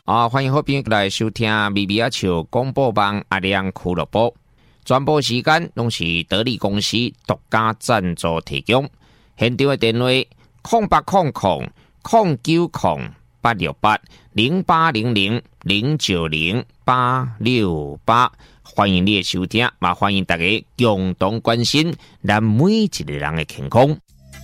欢迎好朋友来收听咪咪仔笑广播网阿亮俱乐部，全部时间拢是得力公司独家赞助提供。现场的电话0800-860-0800-090-868，欢迎你的收听，嘛欢迎大家共同关心咱每一个人的健康。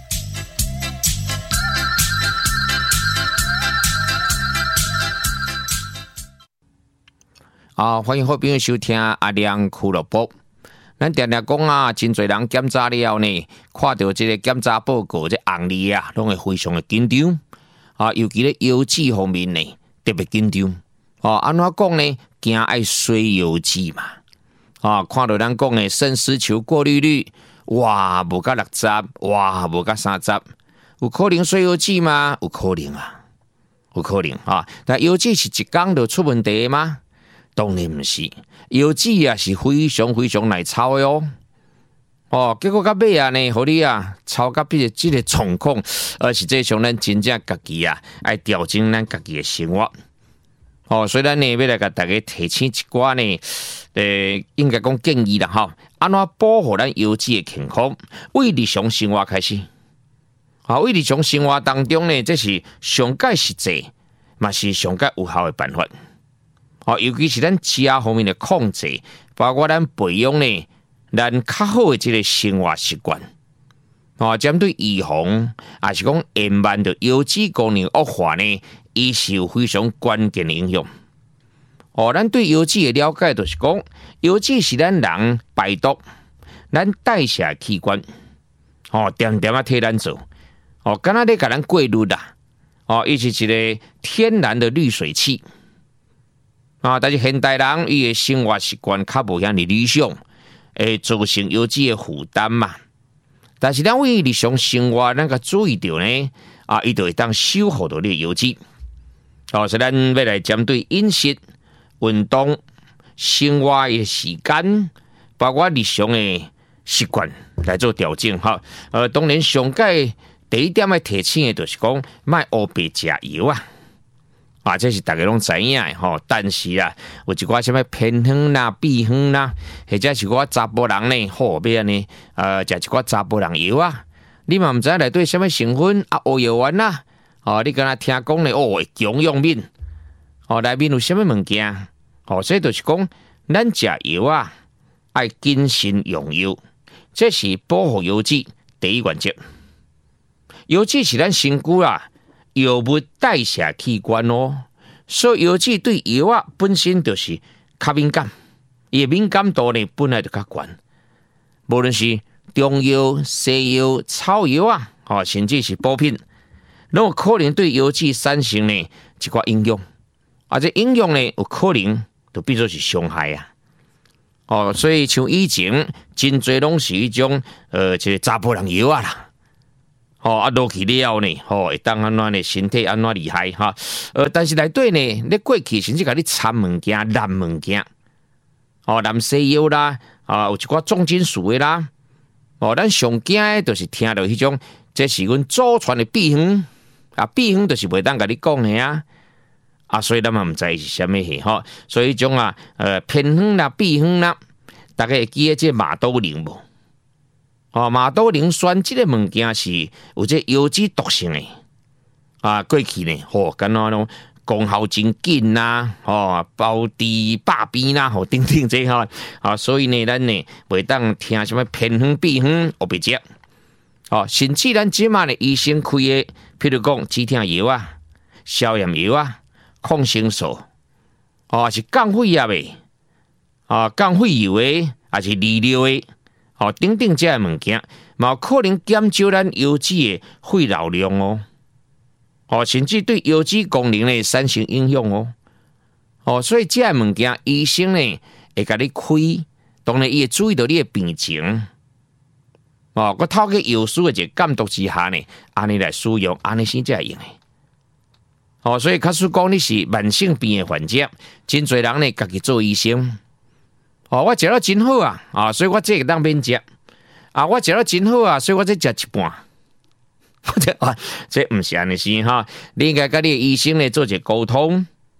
欢迎好朋友收听阿亮俱乐部。咱常常讲啊，真侪人检查了呢，看到这个检查报告，这红字啊，拢会非常的紧张。尤其咧腰子方面呢，特别紧张。安怎讲呢？惊爱衰腰子嘛。看到咱讲的肾丝球过滤率，哇，无到60%，哇，无到30%，有可能衰腰子吗？有可能啊，有可能啊。但腰子是一天就出问题吗？当然不是，腰子啊是非常非常耐操的哦。结果到尾啊呢，互你啊操到这个状况，实际上咱真正家己啊爱调整咱家己的生活。所以咱呢要来甲大家提醒一寡呢，应该讲建议啦安怎保护咱腰子的健康？为日常生活开始，为日常生活当中呢，这是上界实际，嘛是上界有效的办法。尤其是咱吃方面的控制，包括咱培养呢，咱较好的这个生活习惯，针对预防，还是讲延慢的腰子功能恶化呢，伊是有非常关键的影响。咱对腰子的了解就是讲，腰子是咱人排毒、咱代谢器官，点点啊替咱做，敢若咧甲咱过滤啦，伊是一个天然的滤水器。但是现代人伊的生活习惯较无遐尼理想，会造成腰子的负担嘛。但是咱为日常生活咱个注意到呢，伊就会当守护到你的腰子。所以咱要来针对饮食、运动、生活的时间，包括日常的习惯来做调整当然上界第一点要提醒的就是讲，莫乌白食油啊。这是大家拢知影的但是有一寡什么偏方啦、秘方啦，或者是我查甫人呢，要安尼食一寡查甫人药啊，你嘛唔知内底什么成分乌药丸啦，你敢若听讲呢会强用面，内面有什么物件，所以就是讲，咱食药啊，爱谨慎用药，这是保护腰子第一原则。腰子是咱身躯药物代谢器官所以腰子对药本身就是较敏感，伊敏感度呢本来就较悬。无论是中药、西药、草药甚至是补品，拢有可能对腰子产生呢一寡影响，这影响呢有可能就变做是伤害所以像以前真侪拢是一种这个查甫人药啦。落去了呢，会当安怎呢？身体安怎厉害但是内底呢，你过去甚至甲你掺物件、染物件，染西药啦，有一寡重金属的啦，咱上惊的就是听到迄种，这是阮祖传的秘方，秘方就是袂当甲你讲的所以咱嘛毋知是啥物事所以种偏方啦、秘方啦，大家会记得这马兜铃无？马兜铃酸这个物件是有这腰子毒性的过去呢，敢若种功效真紧啦，包治百病啦，等等这所以呢，咱呢袂当听什么偏方秘方黑白食甚至咱即马的医生开的，譬如讲止痛药消炎药抗生素是降血压的降血油的，还是利尿的。等等这些物件，嘛有可能减少咱腰子的血流量甚至对腰子功能呢产生影响所以这些物件，医生呢会甲你开，当然伊会注意到你的病情我透过药师的一个监督之下呢，安尼来使用，安尼先才会用的所以假使讲你是慢性病的患者，真侪人呢家己做医生。我食了真好所以我这个当免食我食了真好所以我这食一半。这不是安尼是你应该跟你的医生呢做一个沟通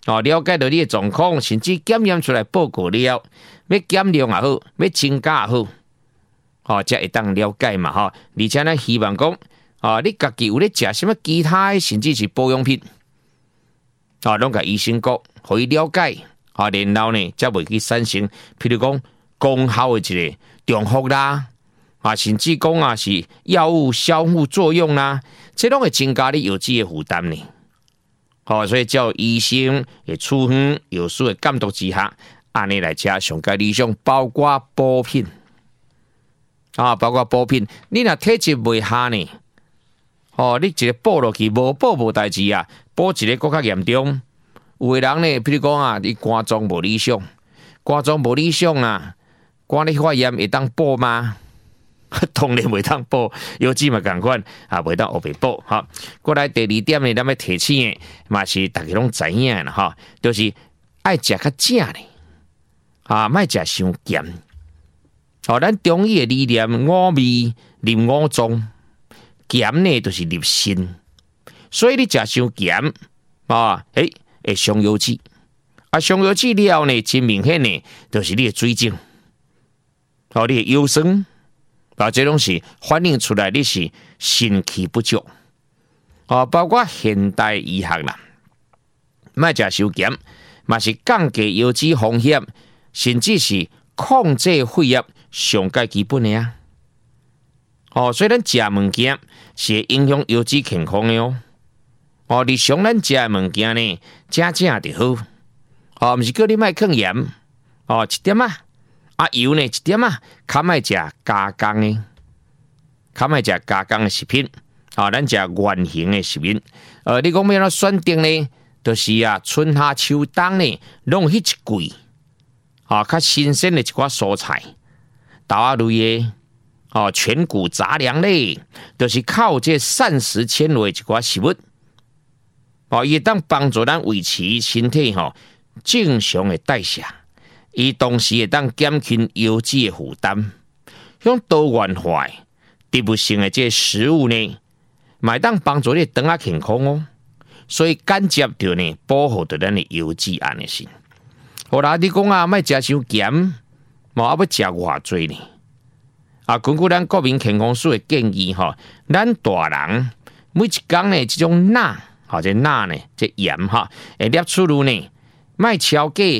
了解到你的状况，甚至检验出来报告了，要减量也好，要增加也好，才会当了解嘛而且咱希望讲，你家己有咧食什么其他的，甚至是保养品，拢甲医生讲，可以了解，然后呢，才袂去产生，譬如讲功效的一个重复啦，甚至讲是药物相互作用啦，这拢会增加你药剂的负担呢。所以叫医生的处方、药师的监督之下，安尼来吃上佳理想，包括补品，包括补品，你若体质袂下呢，你一个补落去，无代志啊，补一个更较严重。有的人呢，譬如讲你肝脏无理想，肝你化验会当补吗？当然袂当补，药剂嘛同款，袂当黑白补过来第二点呢，咱要提醒的，嘛是大家拢知影啦就是爱食较正呢，莫食伤咸。咱中医的理念，五味入五脏，咸呢就是入心，所以你食伤咸会伤药剂，伤药剂了呢，真明显呢，就是你的水肿，你的腰酸。这拢是反映出来你是肾气不足，包括现代医学啦，莫食伤咸，嘛是降低药剂风险，甚至是控制血压上介基本的所以咱食物件是会影响药剂健康的日常咱食的物件呢，正就好，毋是叫你莫放盐一点油呢一点较莫食加工的，较莫食加工的食品，咱食原形的食品。你讲要怎选定呢？就是春夏秋冬呢，拢迄一季，较新鲜的一寡蔬菜、豆仔类的，全谷杂粮类，就是靠这膳食纤维一寡食物，伊会当帮助咱维持身体正常的代谢。伊同时会当减轻药剂的负担，向多元化、植物性的这食物呢，会当帮助你肠仔健康所以间接着呢，保护着咱的药剂安尼是。好啦，你讲莫食伤咸，要食偌济呢？根据咱国民健康署的建议咱大人每一天呢，这种钠这钠呢，这盐会摄取量呢，莫超过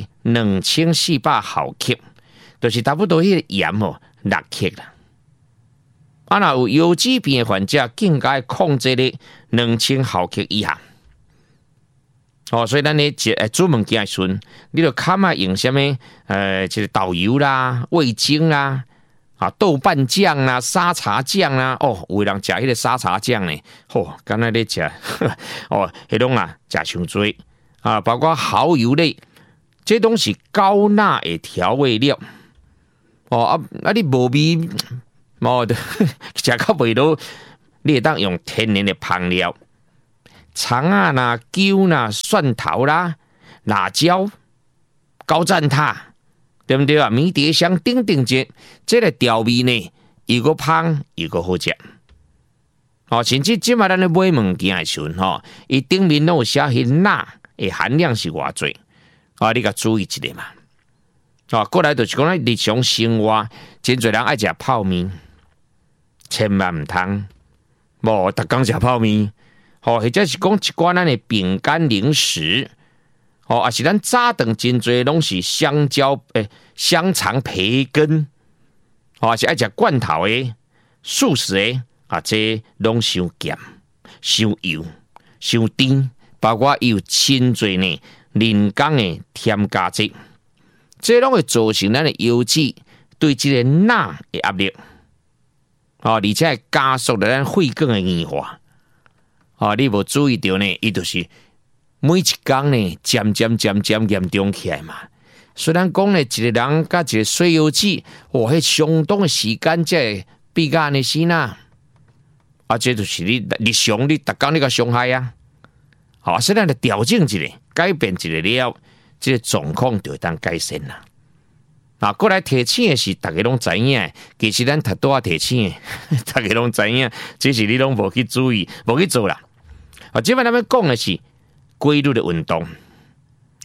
2400毫克，就是差不多迄个盐6克啦。若有腰子病的患者，更加控制咧2000毫克以下。所以咱咧煮物件的时阵，你就较莫用什么这个豆油啦、味精啦、豆瓣酱啦、沙茶酱啦。有的人食迄个沙茶酱呢，敢若咧食迄种食伤多包括蚝油类。这都是高钠的调味料你无味食到袂落，你会当用天然的香料，葱啦、姜啦、蒜头啦、辣椒、高赞塔，对不对迷迭香等等这个调味呢，又个香又个好食甚至今仔咱咧买物件的时阵伊顶面拢有写迄钠的含量是偌济。你甲注意一下嘛。过来就是讲咱日常生活，真侪人爱食泡面，千万唔通，逐工食泡面。或者是讲一寡咱的饼干零食，也是咱早顿真侪拢是香肠、培根，是爱食罐头的、素食的，这拢伤咸、伤油、伤甜，包括有真侪呢。人工的添加剂，这拢会造成咱的腰子对这个钠的压力，而且会加速了咱血管的硬化。你无注意到呢，伊就是每一天呢，渐渐严重起来嘛。虽然讲呢，一个人甲一个水腰子，迄相当的时间才会变甲安尼死啦。这就是你日常你逐工你个伤害啊。所以咱就调整一下，改变一下了，这个状况就会当改善啦。过来提醒的是，大家拢知影，其实咱太多提醒的，大家拢知影，只是你拢无去注意，无去做啦。即摆咱要讲的是规律的运动，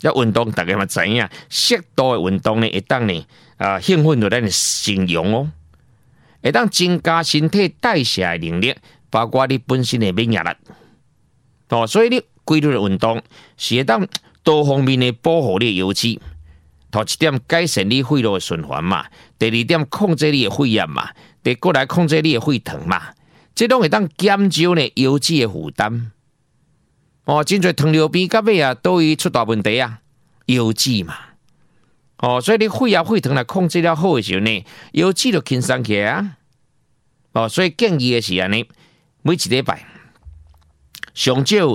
这运动大家嘛知影，适度的运动呢，会当呢兴奋到咱的形容哦，会当增加身体代谢的能力，包括你本身的免疫力。哦，所以你规律的运动是会当多方面的保护你的油脂。头一点改善你肺部的循环嘛，第二点控制你的肺炎嘛，第过来控制你的肺糖嘛，这拢会当减少呢油脂的负担。哦，真侪糖尿病到尾啊，都会出大问题啊，油脂嘛。哦，所以你肺啊肺糖来控制了好的时候呢，油脂就轻松起来啊。哦，所以建议的是安尼，每一礼拜上少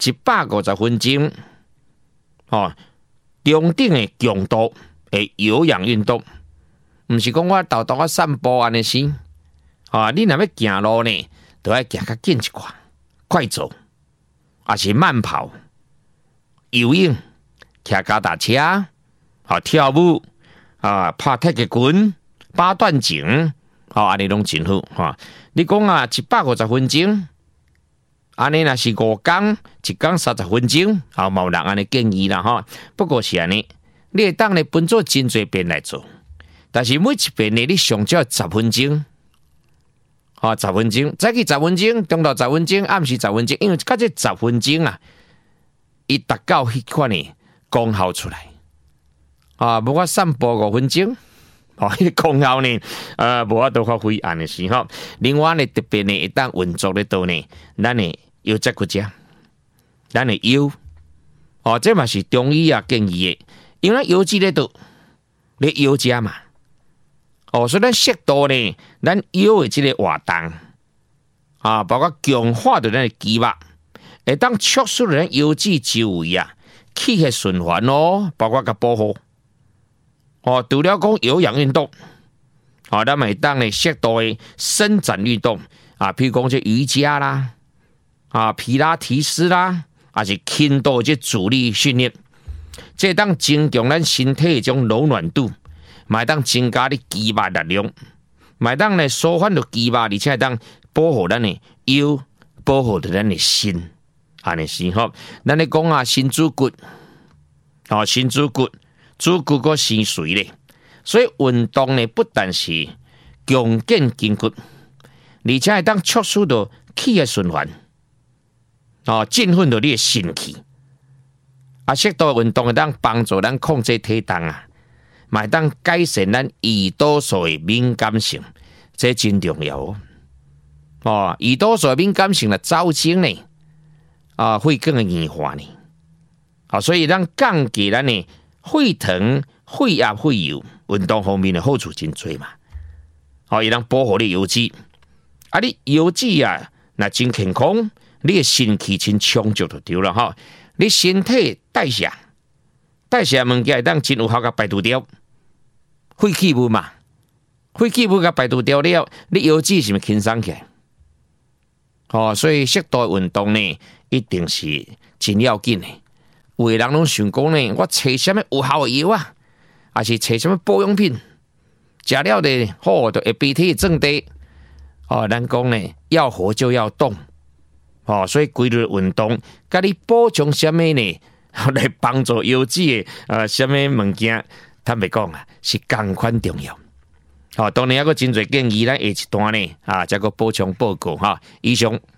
150分鐘，哦，中等的強度的有氧運動，唔是講我豆豆啊散步安尼先，啊，你若要行路呢，就要行較緊一寡，快走，還是慢跑、游泳、騎腳踏車，啊，跳舞，啊，拍太極拳、八段錦，啊，安尼攏真好，哈，你講啊150分鐘。安尼若是5天，一天30分鐘，啊，冇人安尼建議啦，哈。不過是安尼，你會當呢分做真濟遍來做，但是每一遍呢，你上少10分鐘，啊，10分鐘，早起10分鐘，中晝10分鐘，暗時10分鐘，因為甲這10分鐘啊，伊達到迄款呢功效出來，啊，無我散步5分鐘。哦，迄功效呢，無法度發揮安尼是吼。另外呢，特別呢，會當運作咧度呢，咱呢腰脊骨折，咱的腰，哦，這嘛是中醫啊建議的，因為腰肌咧度，你腰脊嘛，哦，所以咱適度呢，咱腰的這個活動，啊，包括強化到咱的肌肉，會當促使咱腰肌周圍啊氣血循環咯，包括個保護。哦，除了講有氧運動，哦，咱咪當咧適度的伸展運動啊，譬如講這瑜伽啦，啊，皮拉提斯啦，還是輕度這阻力訓練，這當增強咱身體的種柔軟度，咪當增加你肌肉力量，咪當咧舒緩到肌肉，而且當保護咱的腰，保護到咱的心，安尼是吼。咱咧講啊，心主骨，哦，心主骨。主骨個生髓咧，所以運動呢不但是強健筋骨，而且會當促使到氣嘅循環，哦，振奮到你嘅心氣。啊，適度運動會當幫助咱控制體重啊，咪當改善咱胰島素嘅敏感性，這真重要哦。哦，胰島素敏感性嘅造成呢，啊，會更嚴化呢。啊，所以咱降低咱呢。血糖、血壓、血油，運動方面的好處真多嘛。哦，伊能保護你油脂，啊，你油脂啊，那真健康，你的身體真充足就對了哈。你身體代謝物件會當真有效甲排除掉，廢棄物嘛，廢棄物甲排除掉了，你油脂是咪輕鬆起來？哦，所以適度運動呢，一定是真要緊的。有的人攏想講呢，我找什麼有效的藥啊，還是找什麼保養品，食了的好就會鼻涕增低。哦，咱講呢，要活就要動，哦，所以規律運動，甲你補充什麼呢，來幫助腰肌的什麼物件，坦白講啊，是同款重要。哦，當然還有真濟建議，咱下一段呢，啊，再個補充報告哈，以上。